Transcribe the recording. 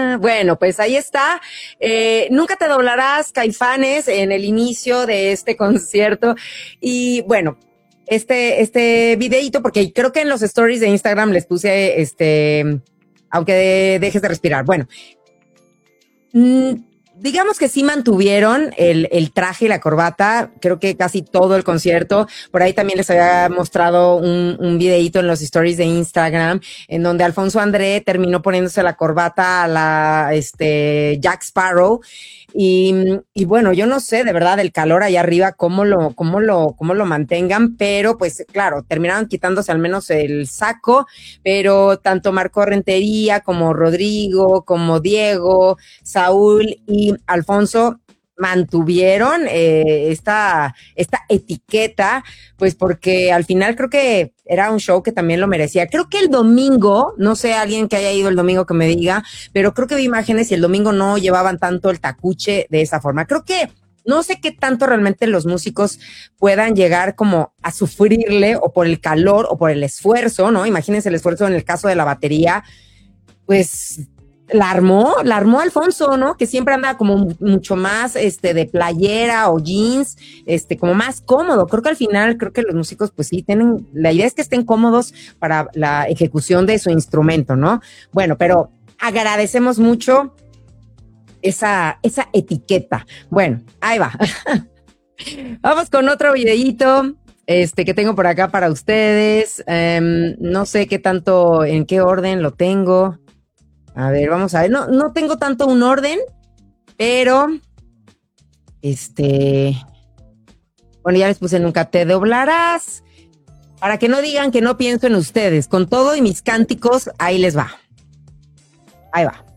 Bueno, pues ahí está. Nunca te doblarás, Caifanes, en el inicio de este concierto. Y bueno, este videíto, porque creo que en los stories de Instagram les puse aunque dejes de respirar. Bueno, digamos que sí mantuvieron el traje y la corbata, creo que casi todo el concierto. Por ahí también les había mostrado un videíto en los stories de Instagram, en donde Alfonso André terminó poniéndose la corbata a la Jack Sparrow. Y bueno, yo no sé de verdad el calor allá arriba, cómo lo mantengan, pero pues claro, terminaron quitándose al menos el saco, pero tanto Marco Rentería como Rodrigo, como Diego, Saúl y Alfonso mantuvieron esta etiqueta, pues porque al final creo que era un show que también lo merecía. Creo que el domingo, no sé, alguien que haya ido el domingo que me diga, pero creo que vi imágenes y el domingo no llevaban tanto el tacuche de esa forma. Creo que no sé qué tanto realmente los músicos puedan llegar como a sufrirle o por el calor o por el esfuerzo, ¿no? Imagínense el esfuerzo en el caso de la batería, pues la armó Alfonso, ¿no? Que siempre anda como mucho más de playera o jeans, como más cómodo. Creo que al final, creo que los músicos pues sí tienen, la idea es que estén cómodos para la ejecución de su instrumento, ¿no? Bueno, pero agradecemos mucho esa etiqueta. Bueno, ahí va. Vamos con otro videíto que tengo por acá para ustedes. No sé qué tanto, en qué orden lo tengo. A ver, vamos a ver. No tengo tanto un orden, pero bueno, ya les puse nunca te doblarás. Para que no digan que no pienso en ustedes. Con todo y mis cánticos, ahí les va. Ahí va.